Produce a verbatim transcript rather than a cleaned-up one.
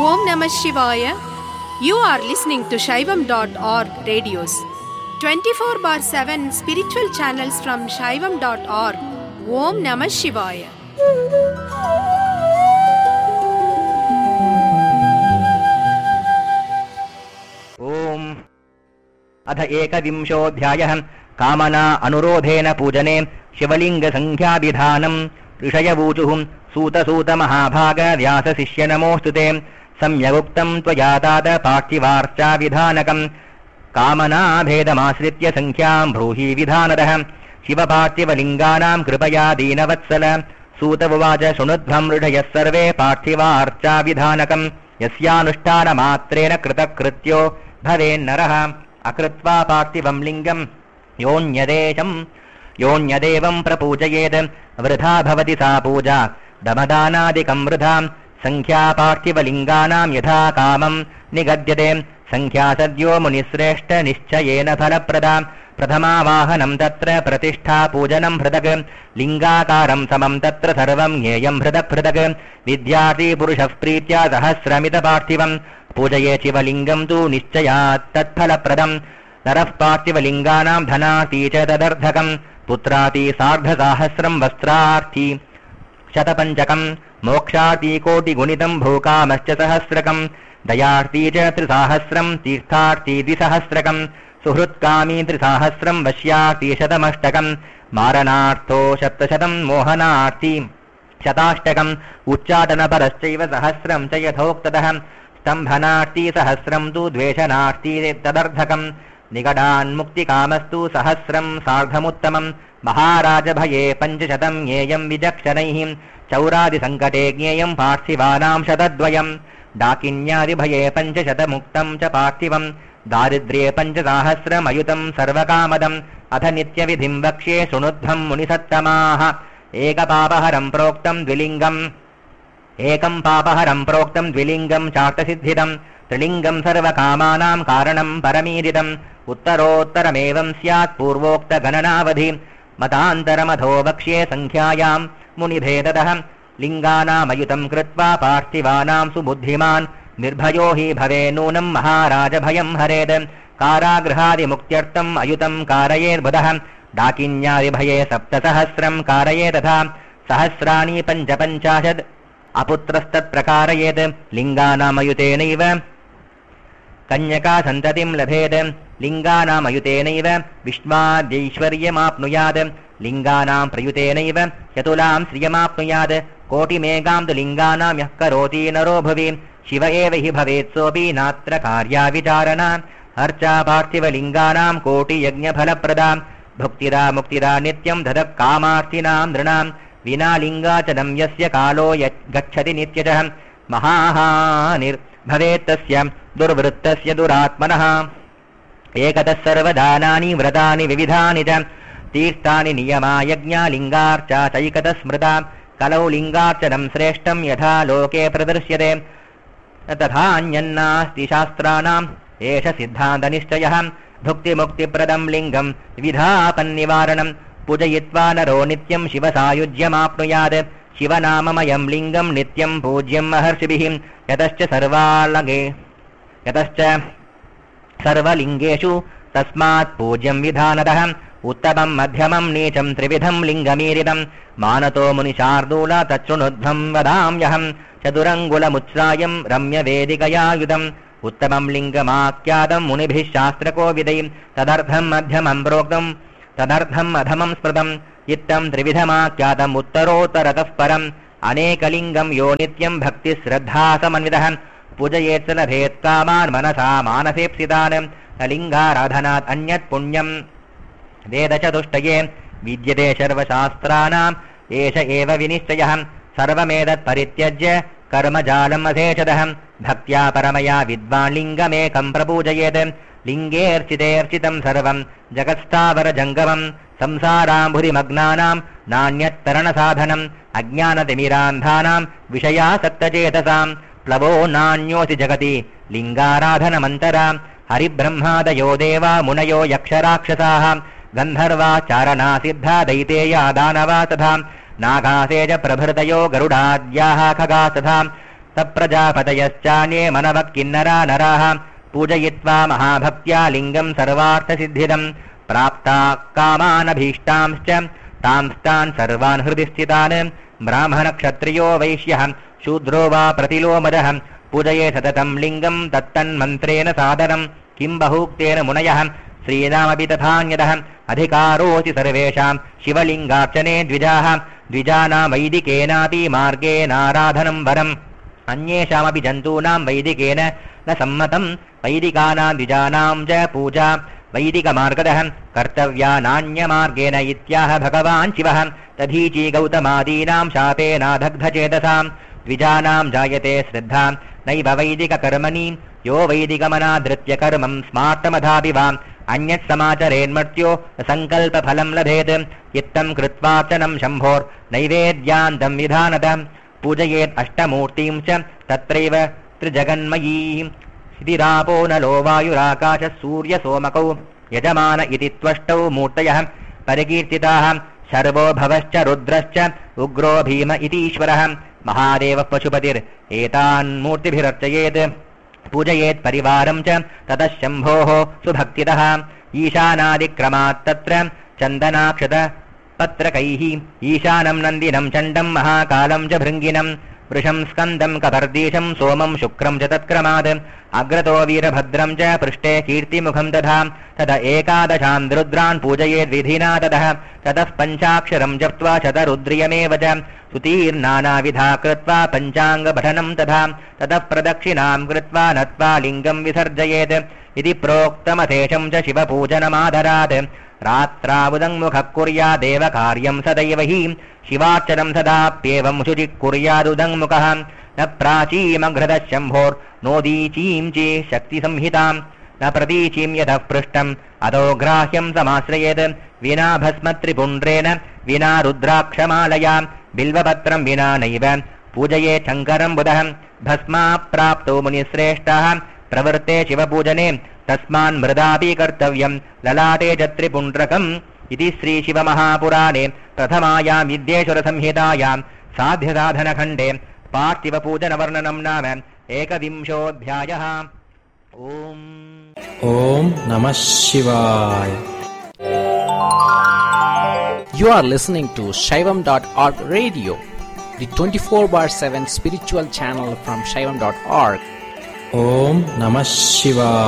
Om Namah Shivaya. You are listening to Shaivam dot org radios. twenty-four bar seven spiritual channels from Shaivam dot org. Om Namah Shivaya. Om अथ एकविंशोऽध्यायः कामना अनुरोधेन पूजने शिवलिंग संख्या विधानम् ऋषयवूचुः सूत सूत महाभाग व्यास शिष्य नमोस्तुते सम्यगुक्तं त्वया तात पार्थिवार्चा विधानकम् कामना भेदमाश्रित्य संख्यां ब्रूहि विधानतः शिवपार्थिवलिङ्गानां कृपया दीनवत्सल सूत उवाच शृणुध्वं ऋषयः सर्वे पार्थिवार्चा विधानकम् यस्यानुष्ठानमात्रेण कृतकृत्यो भवेन्नरः अकृत्वा पार्थिवं लिङ्गं योऽन्यदेशं योऽन्यदेवं प्रपूजयेत् वृथा भवति सा पूजा दमदानादिकं वृथा संख्या पार्थिवलिङ्गानां यथा कामं निगद्यते संख्या सद्यो मुनिश्रेष्ठ निश्चयेन फलप्रदा प्रथमावाहनं तत्र प्रतिष्ठा पूजनं हृदक् लिङ्गाकारं समं तत्र सर्वं ज्ञेयं हृदक् हृदक् विद्यार्थी पुरुषः प्रीत्या सहस्रमित पार्थिवं पूजये शिवलिङ्गं तु निश्चयात् तत्फलप्रदं नरः पार्थिवलिङ्गानां धनार्थी च तदर्थकं पुत्रार्थी सार्धसाहस्रं वस्त्रार्थी शतपञ्चकं मोक्षार्थी कोटिगुणितं भूकामश्च सहस्रकं दयार्थी च त्रिसहस्रं तीर्थार्थी द्विसहस्रकं सुहृत्कामी त्रिसहस्रं वश्यार्थी शतमष्टकं मारणार्थो सप्तशतं मोहनार्थी शताष्टकम् उच्चाटनपरश्चैव सहस्रं च यथोक्ततः स्तम्भनार्थी सहस्रं तु द्वेषनार्थी तदर्थकं निगडान्मुक्तिकामस्तु सहस्रं सार्धमुत्तमं महाराजभये पञ्चशतं ज्ञेयं विचक्षणैः चौरादिसङ्कटे ज्ञेयं पार्थिवानां शतद्वयं डाकिन्यादिभये पञ्चशतमुक्तं च पार्थिवं दारिद्र्ये पञ्चसाहस्रमयुतं सर्वकामदम् अथ नित्यविधिं वक्ष्ये शृणुध्वं मुनिसत्तमाः एकपापहरं प्रोक्तं द्विलिङ्गम् एकं पापहरं प्रोक्तं द्विलिङ्गं चार्थसिद्धिदं त्रिलिङ्गं सर्वकामानां कारणं परमीरितम् उत्तरोत्तरमेवं स्यात् पूर्वोक्तगणनावधि मतान्तरमथो वक्ष्ये संख्यायां मुनिभेदतः लिङ्गानामयुतं कृत्वा पार्थिवानां सुबुद्धिमान् निर्भयो हि भवे नूनं महाराजभयं हरेत् कारागृहादिमुक्त्यर्थम् अयुतं कारयेर्बुधः डाकिन्यादिभये सप्तसहस्रं कारये तथा सहस्राणि पञ्चपञ्चाशत् अपुत्रस्तत्प्रकारयेत् लिङ्गानामयुतेनैव कन्यका सन्ततिं लभेत् लिङ्गानामयुतेनैव विश्वाद्यैश्वर्यमाप्नुयात् लिङ्गानां प्रयुतेनैव चतुलां श्रियमाप्नुयात् कोटिमेघां तु लिङ्गानां यः करोति नरो भुवि शिव एव हि भवेत् सोऽपि नात्र कार्या विचारणा अर्चा पार्थिवलिङ्गानां कोटियज्ञफलप्रदा भुक्तिदा मुक्तिदा नित्यं ददः कामार्थिनां नृणां विना लिङ्गाचनं यस्य कालो गच्छति नित्यतः महाहानिर्भवेत्तस्य दुर्वृत्तस्य दुरात्मनः एकतः सर्वदानानि व्रतानि विविधानि च तीर्थानि नियमा यज्ञा लिङ्गार्चा चैकतः स्मृता कलौ लिङ्गार्चनं श्रेष्ठं यथा लोके प्रदर्श्यते तथान्यन्नास्ति शास्त्राणाम् एष सिद्धान्तनिश्चयः भुक्तिमुक्तिप्रदं लिङ्गं विधापन्निवारणं पूजयित्वा नरो नित्यं शिवसायुज्यमाप्नुयात् शिवनाममयं लिङ्गं नित्यं पूज्यं महर्षिभिः यतश्च सर्वालगे यतश्च सर्वलिङ्गेषु तस्मात् पूज्यं विधानतः उत्तमं मध्यमं नीचं त्रिविधं लिङ्गमीरितं मानतो मुनिशार्दूला तच्छृणुध्वं वदाम्यहं चतुरङ्गुलमुच्छ्रायं रम्यवेदिकयायुधम् उत्तमं लिङ्गमाख्यातं मुनिभिः शास्त्रकोविदै तदर्थं मध्यमं प्रोक्तं तदर्थम् अधमं स्मृतम् इत्थं त्रिविधमाख्यातम् उत्तरोत्तरतः परम् अनेकलिङ्गं यो नित्यं भक्तिश्रद्धासमन्वितः पूजयेत् स लभेत् कामान् मनसा मानसेप्सितान् लिङ्गाराधनात् अन्यत् पुण्यं वेदचतुष्टये विद्यते सर्वशास्त्राणाम् एष एव विनिश्चयः सर्वमेतत् परित्यज्य कर्मजालम् अधेचदः भक्त्या परमया विद्वान् लिङ्गमेकं प्रपूजयेत् लिङ्गेऽर्चितेऽर्चितं सर्वं जगत्स्थावरजङ्गमं संसाराम्भुरिमग्नानां नान्यत्तरणसाधनम् अज्ञानतिमिरान्धानां विषयासक्तचेतसां प्लवो नान्योऽसि जगति लिङ्गाराधनमन्तरा हरिब्रह्मादयो देवा मुनयो यक्षराक्षसाः गन्धर्वा चारणा सिद्धा दैतेया दानवा तथा नागासेज प्रभृतयो गरुडाद्याः खगा तथा तप्रजापतयश्चान्ये मनवः किन्नरा नराः पूजयित्वा महाभक्त्या लिङ्गं सर्वार्थसिद्धिदम् प्राप्ता कामानभीष्टांश्च तांस्तान् सर्वान् हृदि स्थितान् ब्राह्मणक्षत्रियो वैश्यः शूद्रो वा प्रतिलोमदः पूजये सततं लिङ्गं तत्तन्मन्त्रेण सादरम् किं बहुक्तेन मुनयः श्रीनामपि तथान्यतः अधिकारोऽसि सर्वेषां शिवलिङ्गार्चने द्विजाः द्विजानां वैदिकेनापि मार्गेनाराधनं वरम् अन्येषामपि जन्तूनां वैदिकेन न सम्मतं वैदिकानां द्विजानां च पूजा वैदिकमार्गदः कर्तव्या नान्यमार्गेण इत्याह भगवान् शिवः तदीची गौतमादीनां शापेनादग्धचेतसां द्विजानां जायते श्रद्धा नैव वैदिककर्मणि यो वैदिकमनादृत्य कर्मं स्मार्तमधापि वा अन्यत् समाचरेन्मर्त्यो सङ्कल्पफलं लभेत् इत्थं कृत्वार्चनं शम्भोर् नैवेद्यान्तं विधानतः पूजयेत् अष्टमूर्तिं च तत्रैव त्रिजगन्मयीं शिथिरापो नलो वायुराकाशः सूर्यसोमकौ यजमान इति त्वष्टौ मूर्तयः परिकीर्तिताः शर्वो भवश्च रुद्रश्च उग्रो भीम इतीश्वरः महादेवः पशुपतिर्एतान् मूर्तिभिरर्चयेत् पूजयेत् परिवारं च ततः शम्भोः सुभक्तितः ईशानादिक्रमात् तत्र चन्दनाक्षत पत्रकैः ईशानं नन्दिनं चण्डं महाकालं च भृङ्गिनं वृषं स्कन्दं कपर्दीशं सोमं शुक्रं च तत्क्रमात् अग्रतो वीरभद्रं च पृष्ठे कीर्तिमुखं दधा तद एकादशां रुद्रान् पूजयेद्विधिना ततः ततः पञ्चाक्षरं जप्त्वा शतरुद्रियमेव च सुतीर्नानाविधा कृत्वा पञ्चाङ्गपठनं तथा ततः प्रदक्षिणां कृत्वा नत्वा लिङ्गं विसर्जयेत् इति प्रोक्तमशेषं च शिवपूजनमादरात् रात्रावुदङ्मुखः कुर्यादेव कार्यं सदैव हि शिवार्चनं सदाप्येवं शुचिः कुर्यादुदङ्मुखः न प्राचीमघ्रतः शम्भोर्नोदीचीं चे शक्तिसंहितां न प्रतीचीं यतः पृष्ठम् अतो ग्राह्यं समाश्रयेत् विना भस्मत्रिपुण्ड्रेण विना रुद्राक्षमालया बिल्वपत्रं विना नैव पूजये शङ्करं बुधः भस्माप्राप्तो मुनिश्रेष्ठः प्रवृत्ते शिवपूजने तस्मान् मृदापि कर्तव्यं ललाटे च त्रिपुण्ड्रकम् इति श्रीशिवमहापुराणे प्रथमायां विद्येश्वरसंहितायां साध्यसाधनखण्डे पार्थिवपूजनवर्णनं नाम एकविंशोऽध्यायः। ओम् ॐ नमः शिवाय। You are listening to Shaivam dot org radio, the twenty-four bar seven spiritual channel from Shaivam dot org. Om Namah Shivaya.